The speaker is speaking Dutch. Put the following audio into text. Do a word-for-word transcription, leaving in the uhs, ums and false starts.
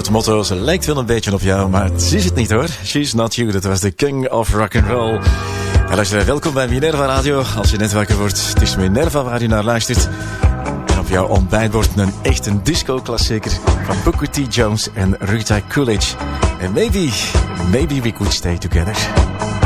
Het motto, ze lijkt wel een beetje op jou, maar het is het niet hoor. She's not you, dat was de king of rock'n'roll. En luister, welkom bij Minerva Radio. Als je net wakker wordt, het is Minerva waar je naar luistert. En op jouw ontbijtbord een echte disco-klassieker van Booker T. Jones en Rita Coolidge. And maybe, maybe we could stay together.